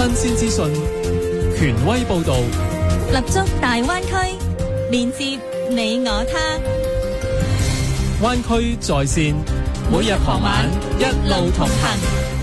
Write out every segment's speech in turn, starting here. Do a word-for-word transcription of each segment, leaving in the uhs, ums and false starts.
新鮮資訊，權威報道， 立足大灣區，連接你我他。 灣區在線，每日傍晚一路同行。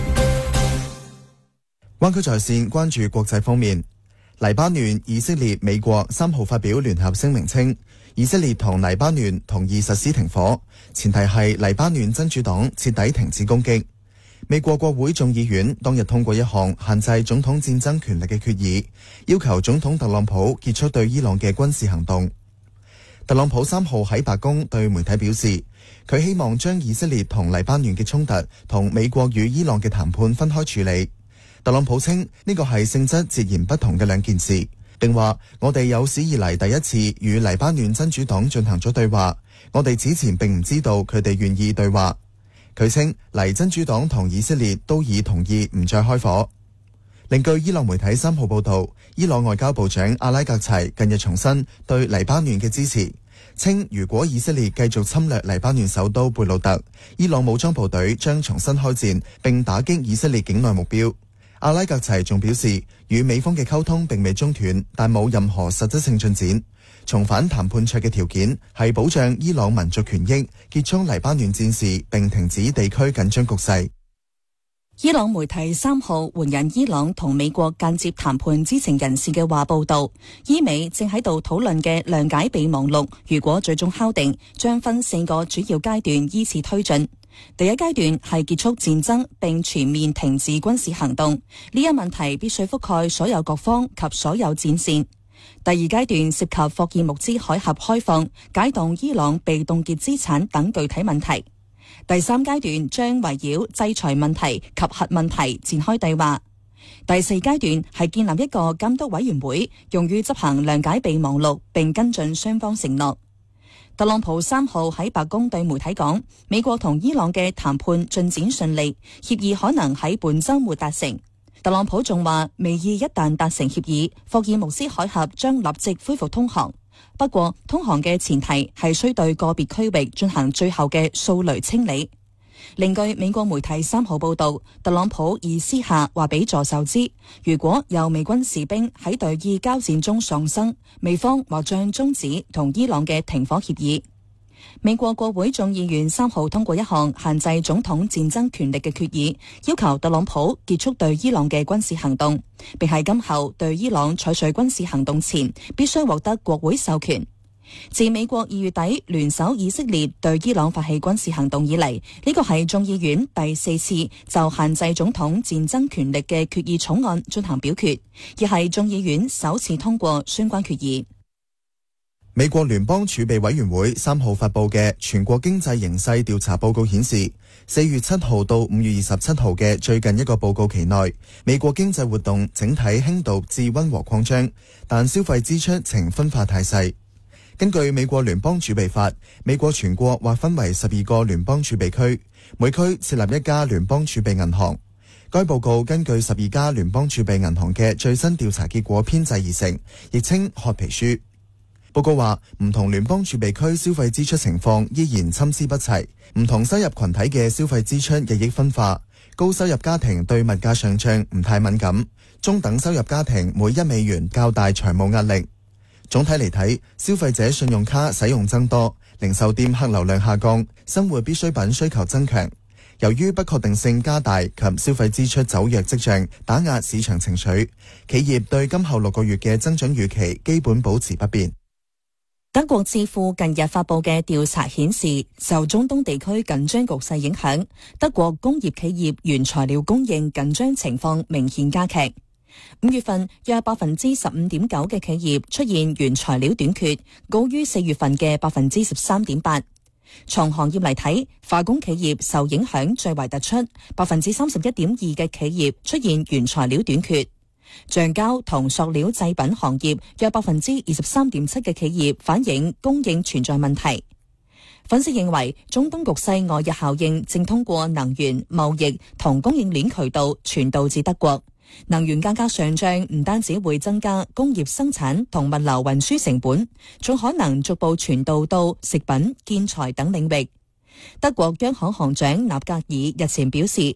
灣區在線關注國際方面，黎巴嫩、以色列、美國三號發表聯合聲明稱，以色列同黎巴嫩同意實施停火，前提係黎巴嫩真主黨徹底停止攻擊。美國國會眾議院當日通過一項限制總統戰爭權力嘅決議，要求總統特朗普結束對伊朗嘅軍事行動。特朗普三號喺白宮對媒體表示，佢希望將以色列同黎巴嫩嘅衝突同美國與伊朗嘅談判分開處理。特朗普稱呢個係性質截然不同嘅兩件事，並話我哋有史以嚟第一次與黎巴嫩真主黨進行咗對話，我哋此前並唔知道佢哋願意對話。佢稱黎真主黨同以色列都已同意唔再開火。另據伊朗媒體三號報道，伊朗外交部長阿拉格齊近日重申對黎巴嫩嘅支持，稱如果以色列繼續侵略黎巴嫩首都貝魯特，伊朗武裝部隊將重新開戰並打擊以色列境內目標。阿拉格齊仲表示，與美方嘅溝通並未中斷，但冇任何實質性進展。重返談判桌嘅條件係保障伊朗民族權益，結束黎巴嫩戰事，並停止地區緊張局勢。 伊朗媒體三號援引伊朗同美國間接談判知情人士嘅話報道，伊美正喺度討論嘅諒解備忘錄，如果最終敲定，將分四個主要階段依次推進。第一階段係結束戰爭並全面停止軍事行動，呢一問題必須覆蓋所有各方及所有戰線。第二階段涉及霍爾木茲海峽開放、解凍伊朗被凍結資產等具體問題。第三階段將圍繞制裁問題及核問題展開對話。第四階段係建立一個監督委員會，用於執行諒解備忘錄並跟進雙方承諾。特朗普三號喺白宮對媒體講，美國同伊朗嘅談判進展順利，協議可能喺本週末達成。特朗普仲話，美伊一旦達成協議，霍爾木茲海峽將立即恢復通航。不過，通航嘅前提係需對個別區域進行最後嘅掃雷清理。另據美國媒體三號報道，特朗普已私下話俾助手知，如果有美軍士兵喺對伊交戰中喪生，美方或將終止同伊朗嘅停火協議。美國國會眾議院三號通過一項限制總統戰爭權力嘅決議，要求特朗普結束對伊朗嘅軍事行動，並喺今後對伊朗採取軍事行動前，必須獲得國會授權。自美國二月底聯手以色列對伊朗發起軍事行動以嚟，呢個係眾議院第四次就限制總統戰爭權力嘅決議草案進行表決，亦係眾議院首次通過相關決議。 美國聯邦儲備委員會三號發佈嘅全國經濟形勢調查報告顯示，四月七號到五月二十七號嘅最近一個報告期內，美國經濟活動整體輕度至溫和擴張，但消費支出呈分化態勢。根據美國聯邦儲備法，美國全國劃分為十二個聯邦儲備區，每區設立一家聯邦儲備銀行。該報告根據十二家聯邦儲備銀行嘅最新調查結果編製而成，亦稱褐皮書。報告話，唔同聯邦儲備區消費支出情況依然參差不齊，唔同收入群體嘅消費支出日益分化。高收入家庭對物價上漲唔太敏感，中等收入家庭每一美元較大財務壓力。總體嚟睇，消費者信用卡使用增多，零售店客流量下降，生活必需品需求增強。由於不確定性加大及消費支出走弱跡象打壓市場情緒，企業對今後六個月嘅增長預期基本保持不變。 德國智庫近日發佈嘅調查顯示，受中東地區緊張局勢影響，德國工業企業原材料供應緊張情況明顯加劇。五月份約百分之十五點九嘅企業出現原材料短缺，高於四月份嘅百分之十三點八。從行業嚟睇，化工企業受影響最為突出，百分之三十一點二嘅企業出現原材料短缺。橡膠同塑料製品行業約百分之二十三點七嘅企業反映供應存在問題。分析認為，中東局勢外溢效應正通過能源、貿易同供應鏈渠道傳導至德國。能源價格上漲唔單止會增加工業生產同物流運輸成本，仲可能逐步傳導到食品、建材等領域。德國央行行長納格爾日前表示，